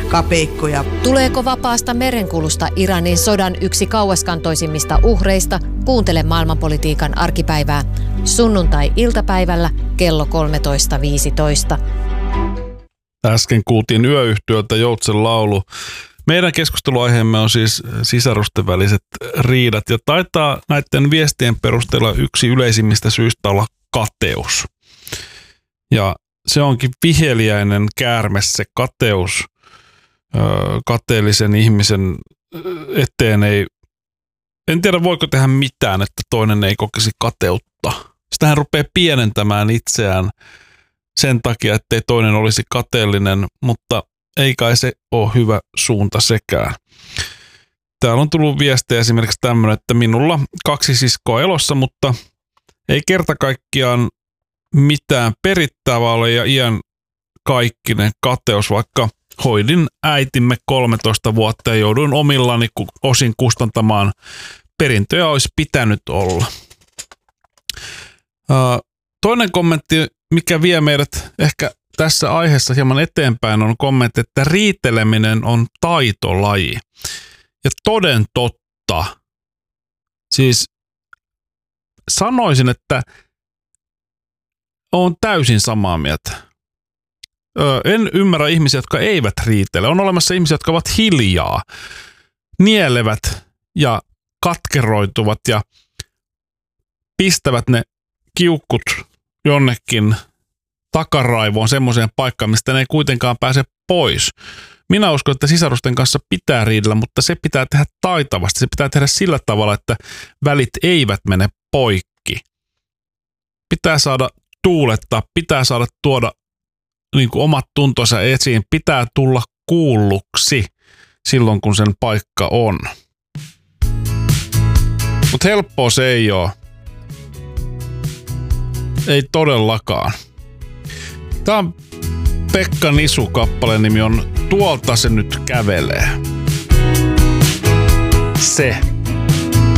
kapeikkoja. Tuleeko vapaasta merenkulusta Iranin sodan yksi kauaskantoisimmista uhreista? Kuuntele maailmanpolitiikan arkipäivää sunnuntai-iltapäivällä kello 13.15. Äsken kuultiin Yöyhtiöltä Joutsen laulu. Meidän keskusteluaiheemme on siis sisarusten väliset riidat ja taitaa näiden viestien perusteella yksi yleisimmistä syistä olla kateus. Ja se onkin viheliäinen käärme se kateus. Kateellisen ihmisen eteen en tiedä voiko tehdä mitään, että toinen ei kokisi kateutta. Sitähän rupeaa pienentämään itseään sen takia, ettei toinen olisi kateellinen, mutta ei kai se ole hyvä suunta sekään. Täällä on tullut viestejä esimerkiksi tämmöinen, että minulla 2 siskoa elossa, mutta ei kerta kaikkiaan mitään perittävää ole ja iän kaikkinen kateus, vaikka hoidin äitimme 13 vuotta ja jouduin omillani osin kustantamaan. Perintöjä olisi pitänyt olla. Toinen kommentti, mikä vie meidät ehkä tässä aiheessa hieman eteenpäin, on kommentti, että riiteleminen on taitolaji. Ja toden totta. Siis sanoisin, että olen täysin samaa mieltä. En ymmärrä ihmisiä, jotka eivät riitele. On olemassa ihmisiä, jotka ovat hiljaa, nielevät ja katkeroituvat ja pistävät ne kiukkut jonnekin takaraivoon semmoiseen paikkaan, mistä ne ei kuitenkaan pääse pois. Minä uskon, että sisarusten kanssa pitää riidellä, mutta se pitää tehdä taitavasti. Se pitää tehdä sillä tavalla, että välit eivät mene poikki. Pitää saada tuulettaa, pitää saada tuoda niin kuin omat tuntonsa esiin, pitää tulla kuulluksi silloin, kun sen paikka on. Mutta helppoa se ei ole. Ei todellakaan. Tää on Pekka Nisu, kappaleen nimi on Tuolta se nyt kävelee. Se.